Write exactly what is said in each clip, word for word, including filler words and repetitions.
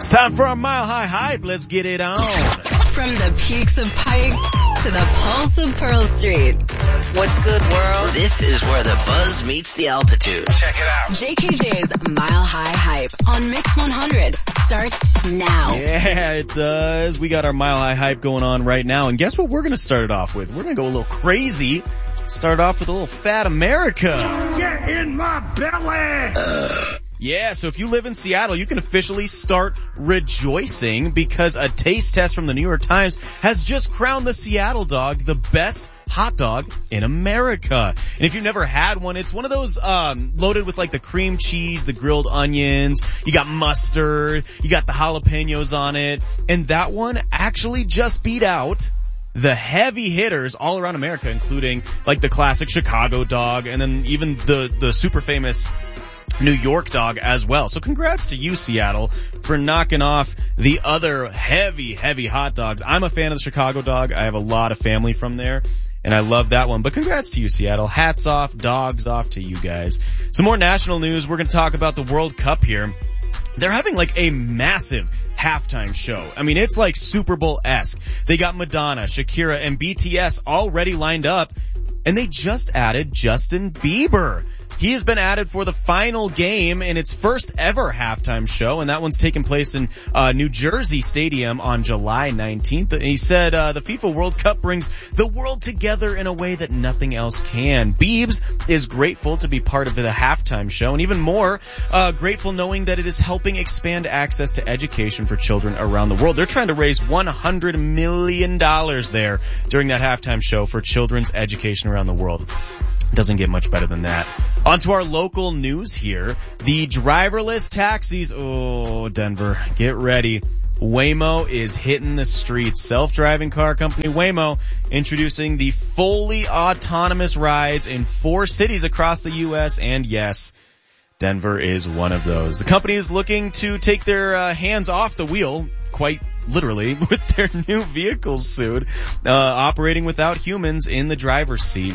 It's time for our Mile High Hype. Let's get it on. From the peaks of Pike to the pulse of Pearl Street. What's good, world? This is where the buzz meets the altitude. Check it out. J K J's Mile High Hype on Mix one hundred starts now. Yeah, it does. We got our Mile High Hype going on right now. And guess what we're going to start it off with? We're going to go a little crazy. Start off with a little Fat America. Get in my belly! Uh. Yeah, so if you live in Seattle, you can officially start rejoicing because a taste test from the New York Times has just crowned the Seattle dog the best hot dog in America. And if you've never had one, it's one of those um loaded with like the cream cheese, the grilled onions, you got mustard, you got the jalapenos on it, and that one actually just beat out the heavy hitters all around America, including like the classic Chicago dog and then even the the super famous New York dog as well. So congrats to you, Seattle, for knocking off the other heavy, heavy hot dogs. I'm a fan of the Chicago dog. I have a lot of family from there, and I love that one. But congrats to you, Seattle. Hats off, dogs off to you guys. Some more national news. We're going to talk about the World Cup here. They're having like a massive halftime show. I mean, it's like Super Bowl-esque. They got Madonna, Shakira, and B T S already lined up, and they just added Justin Bieber. He has been added for the final game in its first ever halftime show, and that one's taking place in uh New Jersey Stadium on July nineteenth. He said uh the FIFA World Cup brings the world together in a way that nothing else can. Biebs is grateful to be part of the halftime show, and even more uh grateful knowing that it is helping expand access to education for children around the world. They're trying to raise one hundred million dollars there during that halftime show for children's education around the world. Doesn't get much better than that. On to our local news here. The driverless taxis. Oh, Denver, get ready. Waymo is hitting the streets. Self-driving car company Waymo introducing the fully autonomous rides in four cities across the U S, and yes, Denver is one of those. The company is looking to take their uh, hands off the wheel, quite literally, with their new vehicles soon, uh, operating without humans in the driver's seat.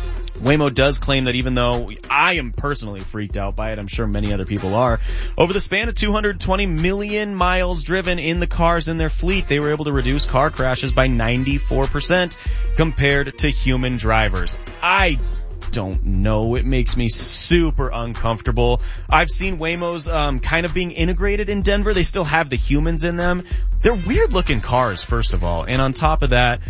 Waymo does claim that even though I am personally freaked out by it, I'm sure many other people are, over the span of two hundred twenty million miles driven in the cars in their fleet, they were able to reduce car crashes by ninety-four percent compared to human drivers. I don't know. It makes me super uncomfortable. I've seen Waymos um kind of being integrated in Denver. They still have the humans in them. They're weird looking cars, first of all. And on top of that,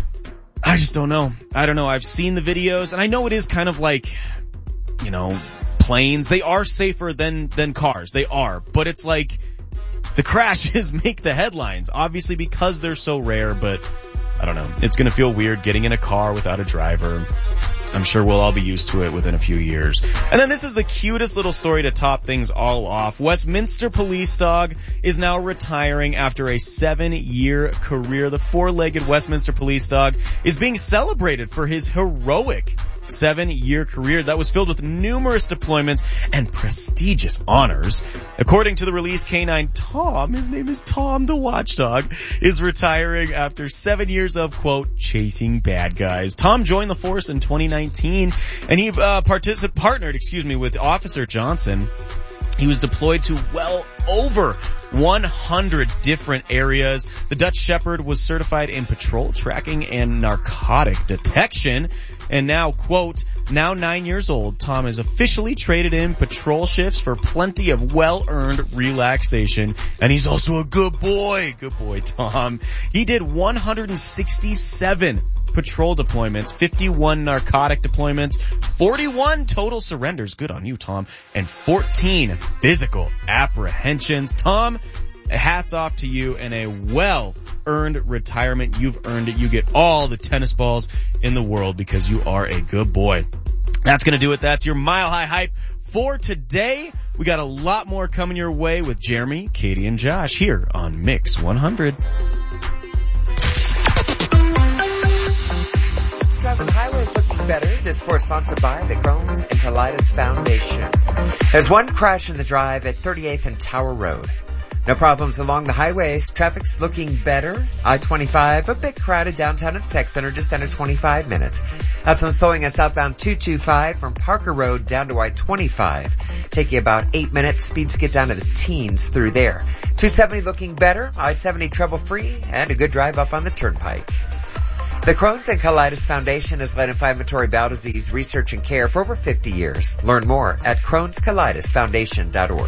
I just don't know. I don't know. I've seen the videos, and I know it is kind of like, you know, planes. They are safer than, than cars. They are. But it's like the crashes make the headlines, obviously because they're so rare, but I don't know. It's going to feel weird getting in a car without a driver. I'm sure we'll all be used to it within a few years. And then this is the cutest little story to top things all off. Westminster police dog is now retiring after a seven-year career. The four-legged Westminster police dog is being celebrated for his heroic seven-year career that was filled with numerous deployments and prestigious honors. According to the release, Canine Tom, his name is Tom the Watchdog, is retiring after seven years of, quote, chasing bad guys. Tom joined the force in twenty nineteen, and he uh, particip- partnered, excuse me, with Officer Johnson. He was deployed to well over one hundred different areas. The Dutch Shepherd was certified in patrol tracking and narcotic detection. And now, quote, now nine years old, Tom is officially traded in patrol shifts for plenty of well-earned relaxation. And he's also a good boy. Good boy, Tom. He did one hundred sixty-seven patrol deployments, fifty-one narcotic deployments, forty-one total surrenders, good on you, Tom, and fourteen physical apprehensions. Tom, hats off to you and a well-earned retirement. You've earned it. You get all the tennis balls in the world because you are a good boy. That's going to do it. That's your Mile High Hype for today. We got a lot more coming your way with Jeremy, Katie, and Josh here on Mix one hundred. Driving highways looking better. This for sponsored by the Crohn's Enterlitis Foundation. There's one crash in the drive at thirty-eighth and Tower Road. No problems along the highways. Traffic's looking better. I twenty-five, a bit crowded downtown at the Tech Center, just under twenty-five minutes. That's some slowing us southbound two twenty-five from Parker Road down to I twenty-five. Take you about eight minutes. Speeds get down to the teens through there. two seventy looking better. I seventy trouble free and a good drive up on the turnpike. The Crohn's and Colitis Foundation has led inflammatory bowel disease research and care for over fifty years. Learn more at crohns colitis foundation dot org.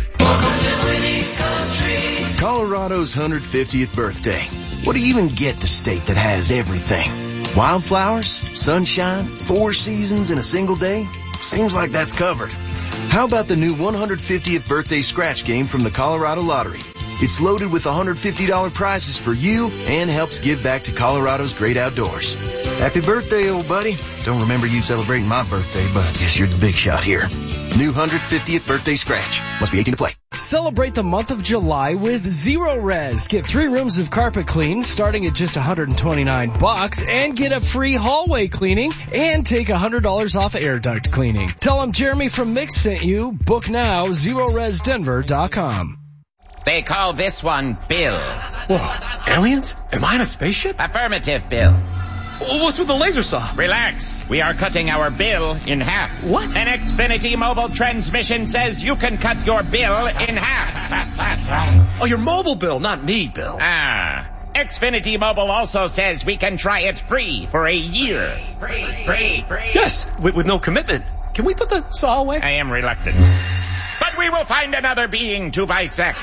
Colorado's one hundred fiftieth birthday. What do you even get the state that has everything? Wildflowers, sunshine, four seasons in a single day? Seems like that's covered. How about the new one hundred fiftieth birthday scratch game from the Colorado Lottery? It's loaded with one hundred fifty dollars prizes for you and helps give back to Colorado's great outdoors. Happy birthday, old buddy. Don't remember you celebrating my birthday, but I guess you're the big shot here. New one hundred fiftieth birthday scratch. Must be eighteen to play. Celebrate the month of July with Zero Res. Get three rooms of carpet clean starting at just one hundred twenty-nine bucks and get a free hallway cleaning and take one hundred dollars off air duct cleaning. Tell them Jeremy from Mix sent you. Book now, zero res denver dot com. They call this one Bill. Whoa, aliens? Am I in a spaceship? Affirmative, Bill. What's with the laser saw? Relax. We are cutting our bill in half. What? An Xfinity mobile transmission says you can cut your bill in half. Oh, your mobile bill, not me, Bill. Ah. Xfinity Mobile also says we can try it free for a year. Free, free, free. Yes, with, with no commitment. Can we put the saw away? I am reluctant. But we will find another being to bisect.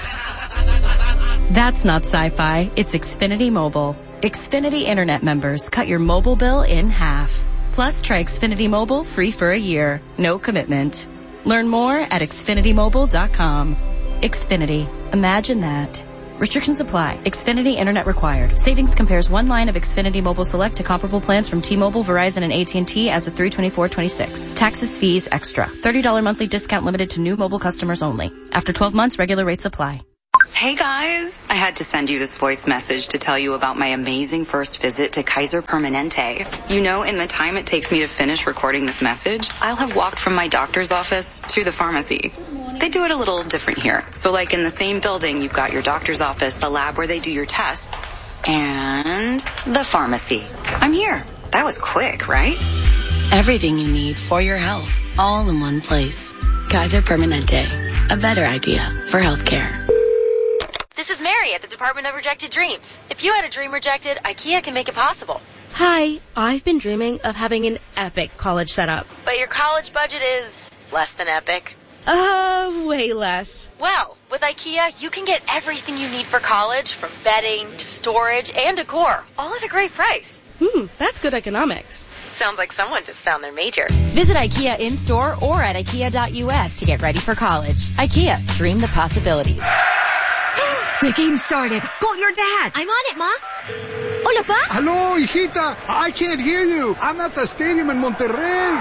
That's not sci-fi. It's Xfinity Mobile. Xfinity Internet members cut your mobile bill in half. Plus, try Xfinity Mobile free for a year. No commitment. Learn more at xfinity mobile dot com. Xfinity. Imagine that. Restrictions apply. Xfinity Internet required. Savings compares one line of Xfinity Mobile Select to comparable plans from T-Mobile, Verizon, and A T and T as of three twenty-four twenty-six. Taxes, fees, extra. thirty dollars monthly discount limited to new mobile customers only. After twelve months, regular rates apply. Hey guys, I had to send you this voice message to tell you about my amazing first visit to Kaiser Permanente. You know, in the time it takes me to finish recording this message, I'll have walked from my doctor's office to the pharmacy. They do it a little different here. So like in the same building, you've got your doctor's office, the lab where they do your tests, and the pharmacy. I'm here. That was quick, right? Everything you need for your health, all in one place. Kaiser Permanente, a better idea for healthcare. This is Mary at the Department of Rejected Dreams. If you had a dream rejected, IKEA can make it possible. Hi, I've been dreaming of having an epic college setup. But your college budget is less than epic. Uh, way less. Well, with IKEA, you can get everything you need for college, from bedding to storage and decor, all at a great price. Hmm, that's good economics. Sounds like someone just found their major. Visit IKEA in-store or at ikea dot u s to get ready for college. IKEA, dream the possibilities. The game started. Call your dad. I'm on it, Ma. Hola, Pa. Hello, hijita. I can't hear you. I'm at the stadium in Monterrey.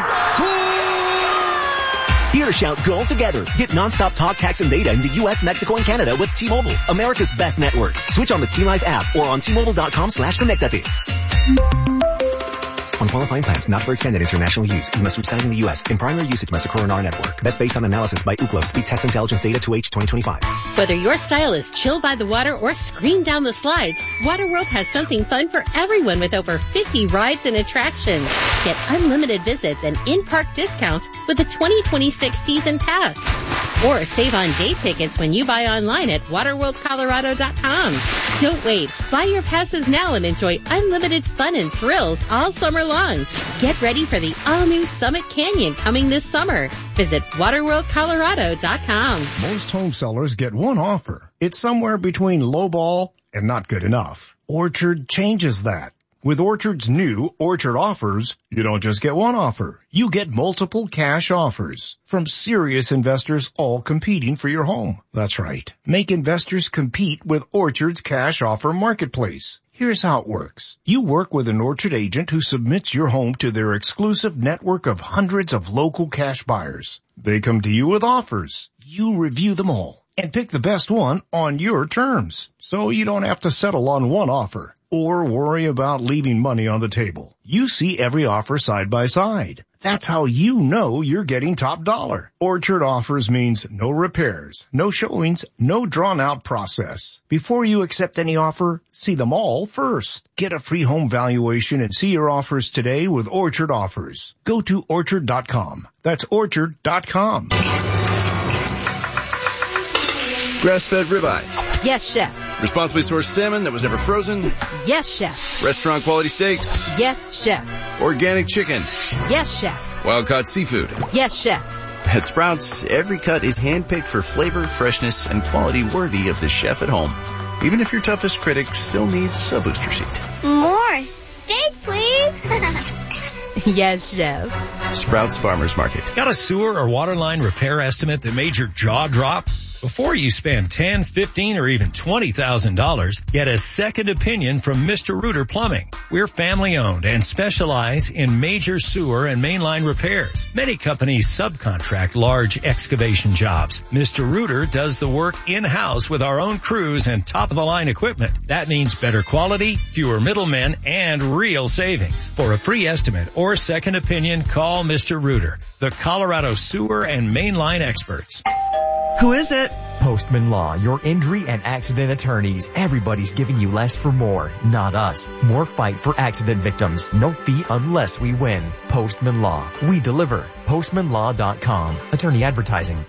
Here to shout goal together. Get nonstop talk, text, and data in the U S, Mexico, and Canada with T-Mobile, America's best network. Switch on the T-Life app or on T Mobile dot com slash connectate. On qualifying plans not for extended international use, you must reside in the U S. In primary usage must occur on our network. Best based on analysis by Ookla. Speed Test Intelligence Data to H twenty twenty-five. Whether your style is chill by the water or scream down the slides, Waterworld has something fun for everyone with over fifty rides and attractions. Get unlimited visits and in-park discounts with a twenty twenty-six season pass. Or save on day tickets when you buy online at waterworld colorado dot com. Don't wait. Buy your passes now and enjoy unlimited fun and thrills all summer long. Get ready for the all-new Summit Canyon coming this summer. Visit waterworld colorado dot com. Most home sellers get one offer. It's somewhere between lowball and not good enough. Orchard changes that. With Orchard's new Orchard Offers, you don't just get one offer. You get multiple cash offers from serious investors all competing for your home. That's right. Make investors compete with Orchard's cash offer marketplace. Here's how it works. You work with an Orchard agent who submits your home to their exclusive network of hundreds of local cash buyers. They come to you with offers. You review them all and pick the best one on your terms. So you don't have to settle on one offer or worry about leaving money on the table. You see every offer side by side. That's how you know you're getting top dollar. Orchard Offers means no repairs, no showings, no drawn-out process. Before you accept any offer, see them all first. Get a free home valuation and see your offers today with Orchard Offers. Go to orchard dot com. That's orchard dot com. Grass-fed ribeyes. Yes, chef. Responsibly sourced salmon that was never frozen. Yes, chef. Restaurant quality steaks. Yes, chef. Organic chicken. Yes, chef. Wild-caught seafood. Yes, chef. At Sprouts, every cut is handpicked for flavor, freshness, and quality worthy of the chef at home. Even if your toughest critic still needs a booster seat. More steak, please. Yes, chef. Sprouts Farmers Market. Got a sewer or water line repair estimate that made your jaw drop? Before you spend ten, fifteen, or even twenty thousand dollars, get a second opinion from Mister Rooter Plumbing. We're family owned and specialize in major sewer and mainline repairs. Many companies subcontract large excavation jobs. Mister Rooter does the work in-house with our own crews and top-of-the-line equipment. That means better quality, fewer middlemen, and real savings. For a free estimate or second opinion, call Mister Rooter, the Colorado sewer and mainline experts. Who is it? Postman Law, your injury and accident attorneys. Everybody's giving you less for more, not us. More fight for accident victims. No fee unless we win. Postman Law. We deliver. postman law dot com. Attorney advertising.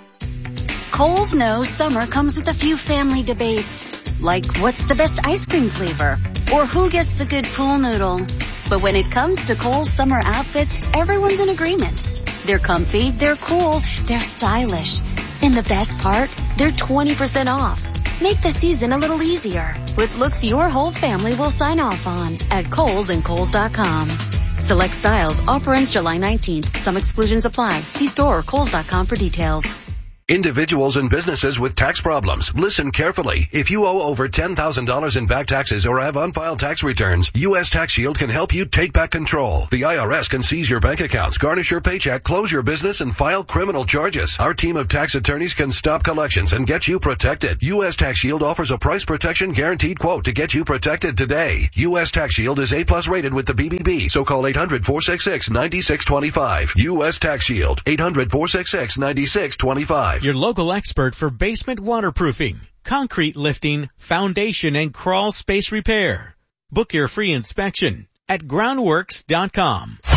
Kohl's knows summer comes with a few family debates. Like, what's the best ice cream flavor? Or who gets the good pool noodle? But when it comes to Kohl's summer outfits, everyone's in agreement. They're comfy, they're cool, they're stylish. And the best part, they're twenty percent off. Make the season a little easier with looks your whole family will sign off on at Kohl's and Kohl's dot com. Select styles. Offer ends July nineteenth. Some exclusions apply. See store or Kohl's dot com for details. Individuals and businesses with tax problems, listen carefully. If you owe over ten thousand dollars in back taxes or have unfiled tax returns, U S Tax Shield can help you take back control. The I R S can seize your bank accounts, garnish your paycheck, close your business, and file criminal charges. Our team of tax attorneys can stop collections and get you protected. U S Tax Shield offers a price protection guaranteed quote to get you protected today. U S Tax Shield is A plus rated with the B B B, so call eight hundred, four six six, nine six two five. U S Tax Shield, eight hundred, four six six, nine six two five. Your local expert for basement waterproofing, concrete lifting, foundation, and crawl space repair. Book your free inspection at groundworks dot com.